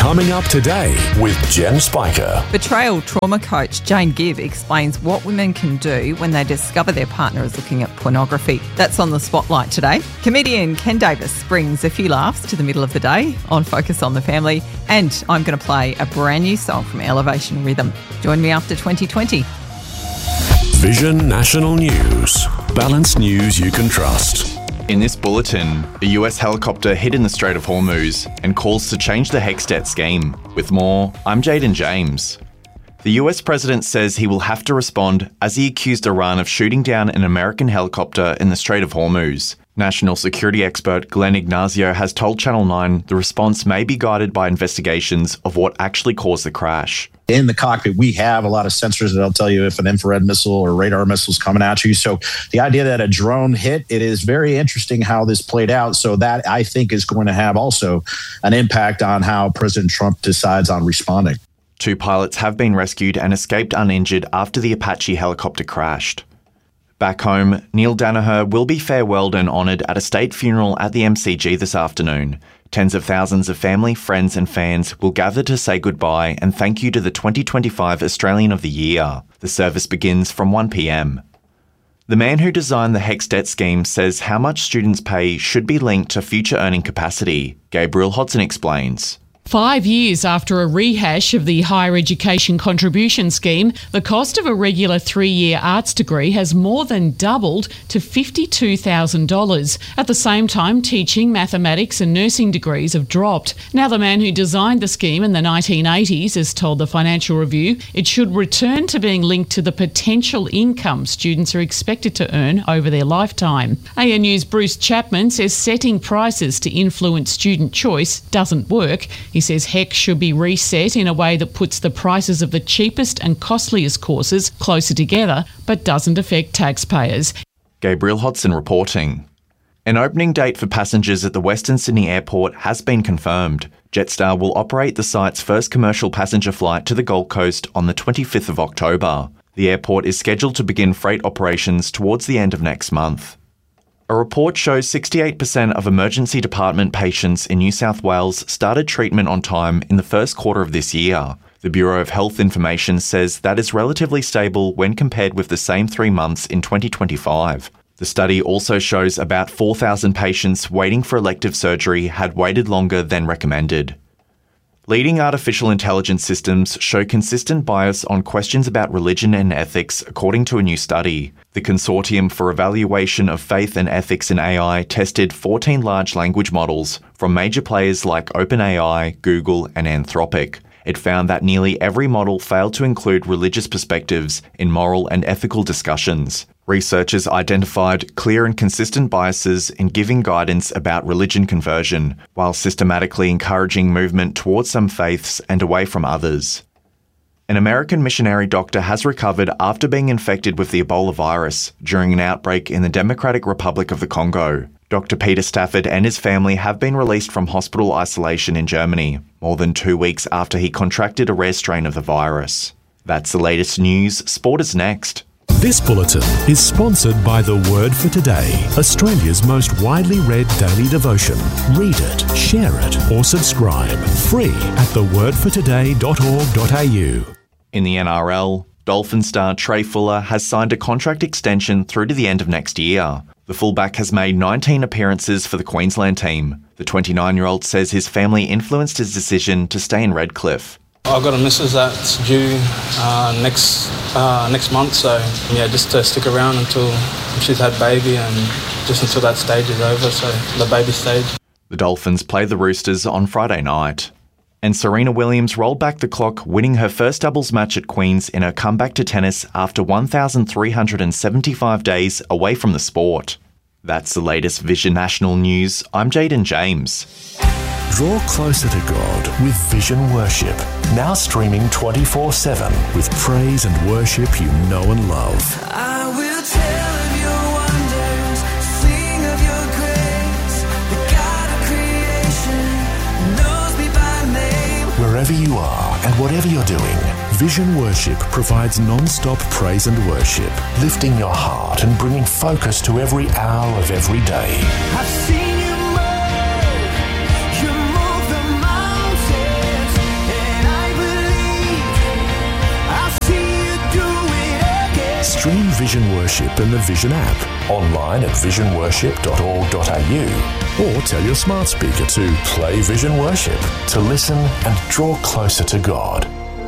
Coming up today with Jen Spiker. Betrayal trauma coach Jane Gibb explains what women can do when they discover their partner is looking at pornography. That's on the spotlight today. Comedian Ken Davis brings a few laughs to the middle of the day on Focus on the Family, and I'm going to play a brand new song from Elevation Rhythm. Join me after 2020. Vision National News. Balanced news you can trust. In this bulletin, a US helicopter hit in the Strait of Hormuz and calls to change the HEX debt scheme. With more, I'm Jaden James. The US president says he will have to respond as he accused Iran of shooting down an American helicopter in the Strait of Hormuz. National security expert Glenn Ignazio has told Channel 9 the response may be guided by investigations of what actually caused the crash. In the cockpit, we have a lot of sensors that'll tell you if an infrared missile or radar missile is coming at you. So the idea that a drone hit, it is very interesting how this played out. So that, I think, is going to have also an impact on how President Trump decides on responding. 2 pilots have been rescued and escaped uninjured after the Apache helicopter crashed. Back home, Neil Danaher will be farewelled and honoured at a state funeral at the MCG this afternoon. Tens of thousands of family, friends and fans will gather to say goodbye and thank you to the 2025 Australian of the Year. The service begins from 1 p.m. The man who designed the HEX debt scheme says how much students pay should be linked to future earning capacity. Gabriel Hodson explains. 5 years after a rehash of the Higher Education Contribution Scheme, the cost of a regular 3-year arts degree has more than doubled to $52,000. At the same time, teaching, mathematics and nursing degrees have dropped. Now, the man who designed the scheme in the 1980s has told the Financial Review it should return to being linked to the potential income students are expected to earn over their lifetime. ANU's Bruce Chapman says setting prices to influence student choice doesn't work. He says HEX should be reset in a way that puts the prices of the cheapest and costliest courses closer together, but doesn't affect taxpayers. Gabriel Hodson reporting. An opening date for passengers at the Western Sydney Airport has been confirmed. Jetstar will operate the site's first commercial passenger flight to the Gold Coast on the 25th of October. The airport is scheduled to begin freight operations towards the end of next month. A report shows 68% of emergency department patients in New South Wales started treatment on time in the first quarter of this year. The Bureau of Health Information says that is relatively stable when compared with the same 3 months in 2025. The study also shows about 4,000 patients waiting for elective surgery had waited longer than recommended. Leading artificial intelligence systems show consistent bias on questions about religion and ethics, according to a new study. The Consortium for Evaluation of Faith and Ethics in AI tested 14 large language models from major players like OpenAI, Google, and Anthropic. It found that nearly every model failed to include religious perspectives in moral and ethical discussions. Researchers identified clear and consistent biases in giving guidance about religion conversion, while systematically encouraging movement towards some faiths and away from others. An American missionary doctor has recovered after being infected with the Ebola virus during an outbreak in the Democratic Republic of the Congo. Dr. Peter Stafford and his family have been released from hospital isolation in Germany, more than 2 weeks after he contracted a rare strain of the virus. That's the latest news. Sport is next. This bulletin is sponsored by The Word for Today, Australia's most widely read daily devotion. Read it, share it, or subscribe. Free at thewordfortoday.org.au. In the NRL, Dolphins star Trey Fuller has signed a contract extension through to the end of next year. The fullback has made 19 appearances for the Queensland team. The 29-year-old says his family influenced his decision to stay in Redcliffe. I've got a missus that's due next month, so yeah, just to stick around until she's had baby and just until that stage is over, so the baby stage. The Dolphins play the Roosters on Friday night. And Serena Williams rolled back the clock, winning her first doubles match at Queen's in her comeback to tennis after 1,375 days away from the sport. That's the latest Vision National News. I'm Jaden James. Draw closer to God with Vision Worship. Now streaming 24/7 with praise and worship you know and love. I will tell of your wonders, sing of your grace. The God of creation knows me by name. Wherever you are and whatever you're doing, Vision Worship provides non-stop praise and worship, lifting your heart and bringing focus to every hour of every day. I've seen you move the mountains. Vision Worship and the Vision app, online at visionworship.org.au, or tell your smart speaker to play Vision Worship to listen and draw closer to God.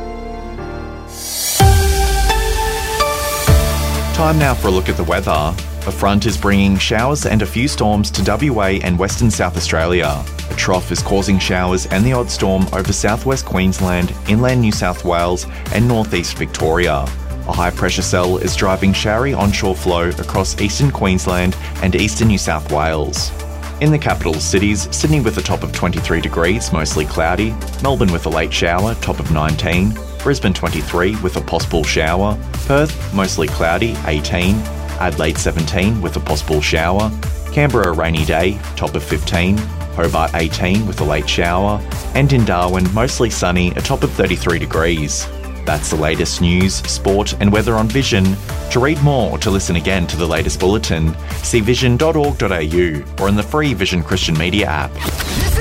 Time now for a look at the weather. A front is bringing showers and a few storms to WA and Western South Australia. A trough is causing showers and the odd storm over southwest Queensland, inland New South Wales and northeast Victoria. A high pressure cell is driving showery onshore flow across eastern Queensland and eastern New South Wales. In the capital cities, Sydney with a top of 23 degrees, mostly cloudy, Melbourne with a late shower, top of 19, Brisbane 23 with a possible shower, Perth mostly cloudy, 18, Adelaide 17 with a possible shower, Canberra a rainy day, top of 15, Hobart 18 with a late shower, and in Darwin mostly sunny, a top of 33 degrees. That's the latest news, sport and weather on Vision. To read more or to listen again to the latest bulletin, see vision.org.au or in the free Vision Christian Media app.